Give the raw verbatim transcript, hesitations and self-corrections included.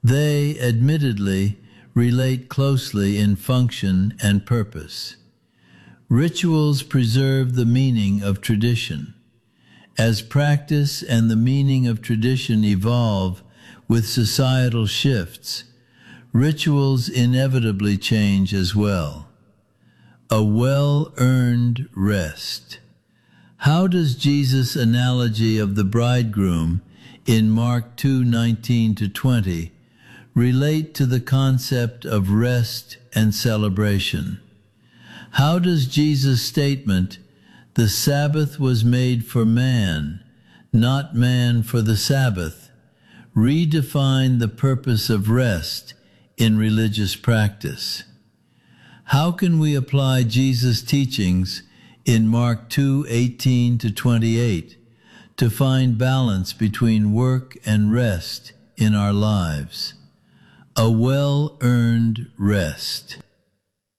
They, admittedly, relate closely in function and purpose. Rituals preserve the meaning of tradition. As practice and the meaning of tradition evolve with societal shifts, rituals inevitably change as well. A well-earned rest. How does Jesus' analogy of the bridegroom in Mark two nineteen to twenty relate to the concept of rest and celebration? How does Jesus' statement, "The Sabbath was made for man, not man for the Sabbath," redefine the purpose of rest in religious practice? How can we apply Jesus' teachings in Mark two eighteen to twenty-eight to find balance between work and rest in our lives? A well-earned rest.